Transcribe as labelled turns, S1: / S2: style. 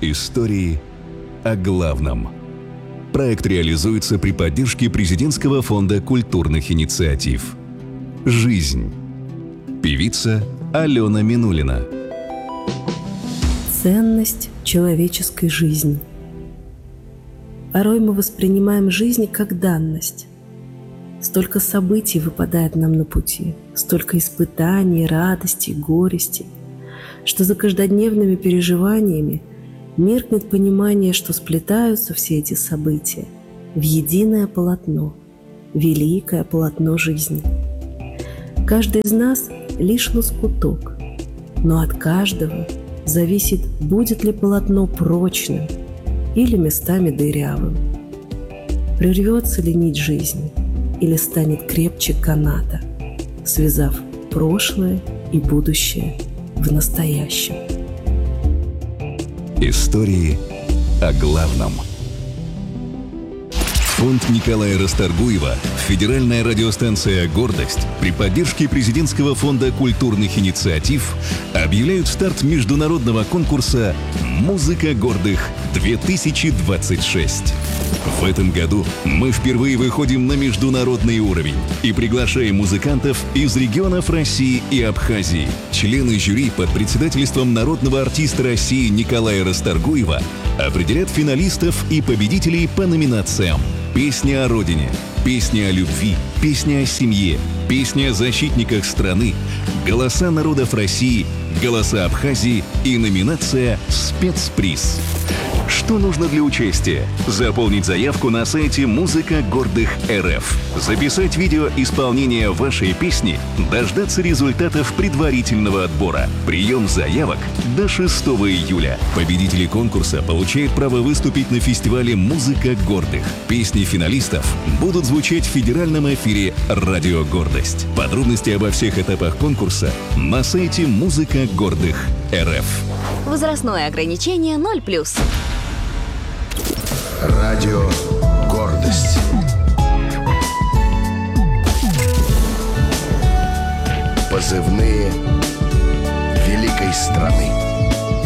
S1: Истории о главном. Проект реализуется при поддержке Президентского фонда культурных инициатив. Жизнь. Певица Алена Минулина.
S2: Ценность человеческой жизни. Порой мы воспринимаем жизнь как данность. Столько событий выпадает нам на пути, столько испытаний, радостей, горестей, что за каждодневными переживаниями меркнет понимание, что сплетаются все эти события в единое полотно, великое полотно жизни. Каждый из нас лишь лоскуток, но от каждого зависит, будет ли полотно прочным или местами дырявым, прервется ли нить жизни или станет крепче каната, связав прошлое и будущее в настоящем.
S1: Истории о главном. Фонд Николая Расторгуева, федеральная радиостанция «Гордость» при поддержке Президентского фонда культурных инициатив объявляют старт международного конкурса «Музыка гордых-2026». В этом году мы впервые выходим на международный уровень и приглашаем музыкантов из регионов России и Абхазии. Члены жюри под председательством народного артиста России Николая Расторгуева определят финалистов и победителей по номинациям: «Песня о родине», «Песня о любви», «Песня о семье», «Песня о защитниках страны», «Голоса народов России», «Голоса Абхазии» и номинация «Спецприз». Что нужно для участия? Заполнить заявку на сайте «Музыка гордых РФ», записать видео исполнения вашей песни, дождаться результатов предварительного отбора. Прием заявок до 6 июля. Победители конкурса получают право выступить на фестивале «Музыка гордых». Песни финалистов будут звучать в федеральном эфире «Радио Гордость». Подробности обо всех этапах конкурса на сайте «Музыка гордых РФ».
S3: Возрастное ограничение 0+.
S4: Радио «Гордость». Позывные великой страны.